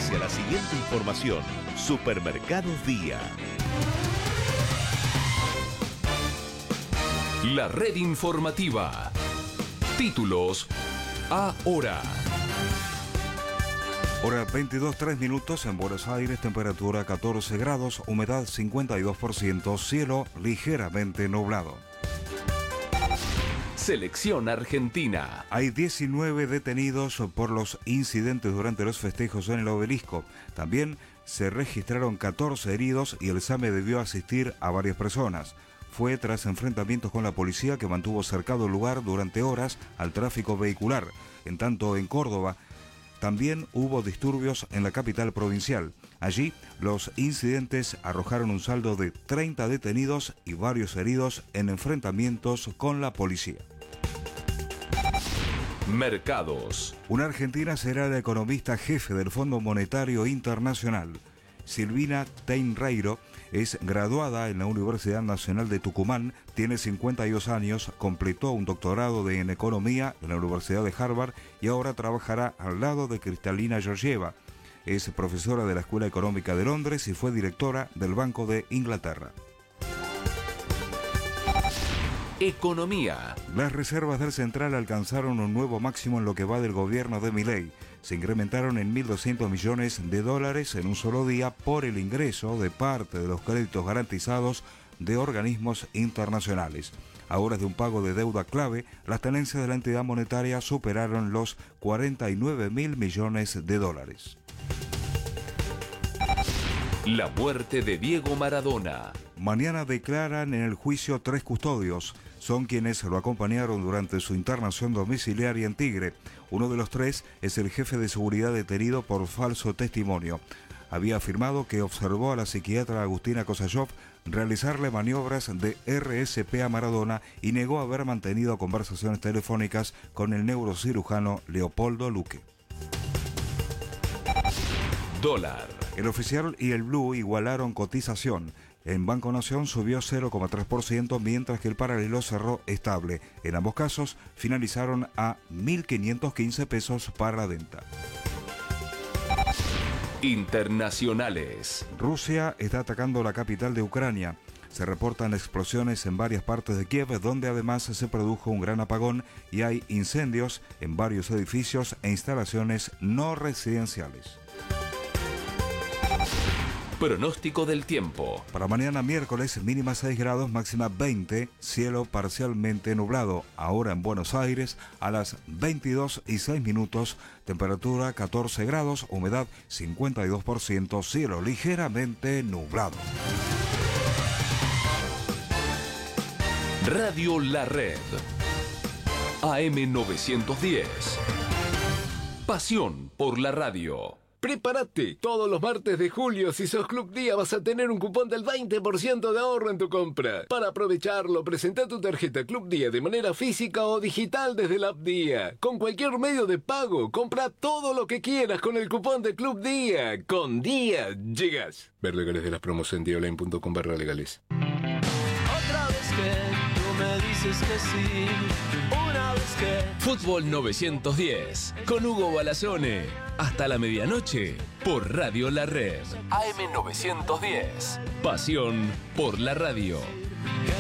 auspicia la siguiente información. Supermercados Día. La red informativa. Títulos ahora. Hora 22:03 en Buenos Aires, temperatura 14 grados, humedad 52%, cielo ligeramente nublado. Selección Argentina. Hay 19 detenidos por los incidentes durante los festejos en el Obelisco. También se registraron 14 heridos y el SAME debió asistir a varias personas. Fue tras enfrentamientos con la policía que mantuvo cercado el lugar durante horas al tráfico vehicular. En tanto, en Córdoba, también hubo disturbios en la capital provincial. Allí, los incidentes arrojaron un saldo de 30 detenidos y varios heridos en enfrentamientos con la policía. Mercados. Una argentina será la economista jefe del Fondo Monetario Internacional. Silvina Teinreiro es graduada en la Universidad Nacional de Tucumán, tiene 52 años, completó un doctorado en economía en la Universidad de Harvard y ahora trabajará al lado de Kristalina Georgieva. Es profesora de la Escuela Económica de Londres y fue directora del Banco de Inglaterra. Economía. Las reservas del Central alcanzaron un nuevo máximo en lo que va del gobierno de Milei. Se incrementaron en $1.200 millones en un solo día por el ingreso de parte de los créditos garantizados de organismos internacionales. A horas de un pago de deuda clave, las tenencias de la entidad monetaria superaron los $49.000 millones. La muerte de Diego Maradona. Mañana declaran en el juicio 3 custodios. Son quienes lo acompañaron durante su internación domiciliaria en Tigre. Uno de los 3 es el jefe de seguridad detenido por falso testimonio. Había afirmado que observó a la psiquiatra Agustina Kosayov realizarle maniobras de RSP a Maradona y negó haber mantenido conversaciones telefónicas con el neurocirujano Leopoldo Luque. Dólar. El oficial y el blue igualaron cotización. En Banco Nación subió 0,3%, mientras que el paralelo cerró estable. En ambos casos finalizaron a 1.515 pesos para la venta. Internacionales. Rusia está atacando la capital de Ucrania. Se reportan explosiones en varias partes de Kiev, donde además se produjo un gran apagón y hay incendios en varios edificios e instalaciones no residenciales. Pronóstico del tiempo. Para mañana miércoles, mínima 6 grados, máxima 20, cielo parcialmente nublado. Ahora en Buenos Aires, a las 22:06, temperatura 14 grados, humedad 52%, cielo ligeramente nublado. Radio La Red. AM 910. Pasión por la radio. ¡Prepárate! Todos los martes de julio, si sos Club Día, vas a tener un cupón del 20% de ahorro en tu compra. Para aprovecharlo, presenta tu tarjeta Club Día de manera física o digital desde la app Día. Con cualquier medio de pago, compra todo lo que quieras con el cupón de Club Día. Con Día llegas. Ver legales de las promos en diaonline.com/legales. Otra vez que tú me dices que sí. Una vez que... Fútbol 910 con Hugo Balazone. Hasta la medianoche por Radio La Red. AM 910. Pasión por la radio.